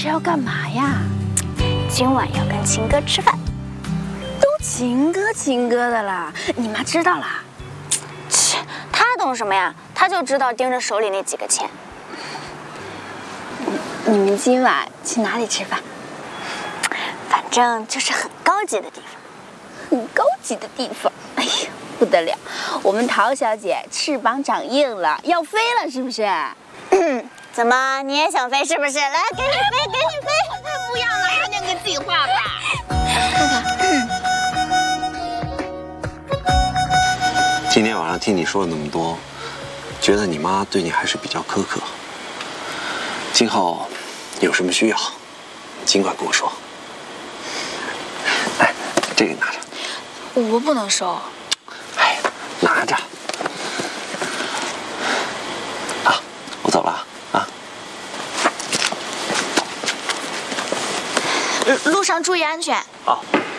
是要干嘛呀？ 今晚要跟秦哥吃饭。 都秦哥的啦，你妈知道啦？ 切，他懂什么呀？他就知道盯着手里那几个钱。 你们今晚去哪里吃饭？ 反正就是很高级的地方。 很高级的地方。哎呀，不得了！我们陶小姐翅膀长硬了，要飞了，是不是？ 怎么你也想飞是不是？来，给你飞，给你飞！ 不要了，快点给自己画吧。 今天晚上听你说了那么多，觉得你妈对你还是比较苛刻。今后有什么需要，尽管跟我说。来，这个你拿着。 我不能收。 哎，拿着。啊，我走了啊。 路上注意安全。 好。